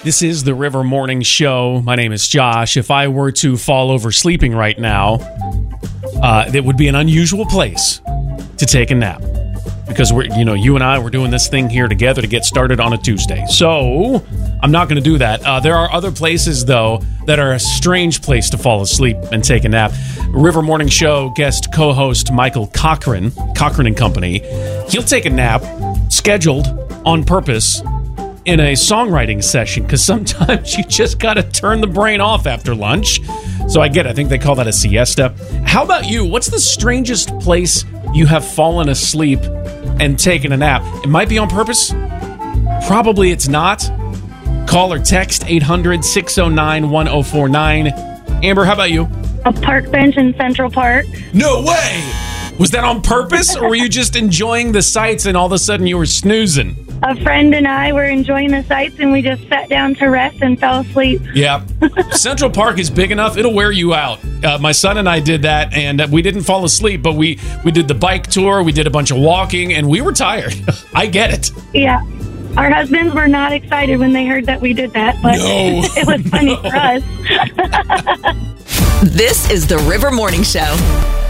This is the River Morning Show. My name is Josh. If I were to fall over sleeping right now, it would be an unusual place to take a nap. Because you and I, we're doing this thing here together to get started on a Tuesday. So I'm not going to do that. There are other places, though, that are a strange place to fall asleep and take a nap. River Morning Show guest co-host Michael Cochran and Company. He'll take a nap scheduled on purpose in a songwriting session, because sometimes you just got to turn the brain off after lunch. So I think they call that a siesta. How about you? What's the strangest place you have fallen asleep and taken a nap? It might be on purpose. Probably it's not. Call or text 800-609-1049. Amber, how about you? A park bench in Central Park. No way! Was that on purpose, or were you just enjoying the sights and all of a sudden you were snoozing? A friend and I were enjoying the sights, and we just sat down to rest and fell asleep. Yeah. Central Park is big enough, it'll wear you out. My son and I did that, and we didn't fall asleep, but we did the bike tour, we did a bunch of walking, and we were tired. I get it. Yeah. Our husbands were not excited when they heard that we did that, but it was funny for us. This is the River Morning Show.